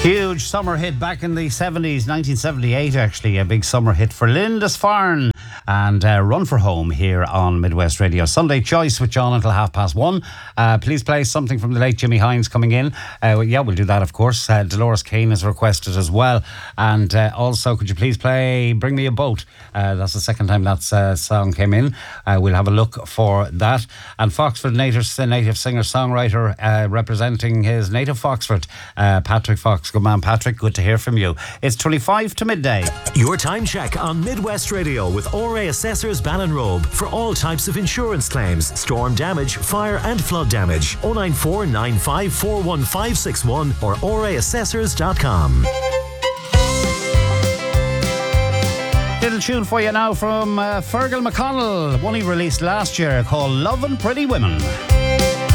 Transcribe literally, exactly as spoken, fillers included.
Huge summer hit back in the seventies, nineteen seventy-eight actually, a big summer hit for Lindisfarne, and uh, Run for Home here on Midwest Radio. Sunday Choice with John until half past one. Uh, please play something from the late Jimmy Hines coming in. Uh, well, yeah, we'll do that of course. Uh, Dolores Kane has requested as well, and uh, also could you please play Bring Me a Boat? Uh, that's the second time that uh, song came in. Uh, we'll have a look for that. And Foxford native, native singer-songwriter uh, representing his native Foxford, uh, Patrick Fox. Good man, Patrick. Good to hear from you. It's twenty-five to midday. Your time check on Midwest Radio with O R A Assessors Ballinrobe for all types of insurance claims, storm damage, fire and flood damage. oh nine four nine five four one five six one or O R A assessors dot com. Little tune for you now from uh, Fergal McConnell, one he released last year called Lovin' Pretty Women.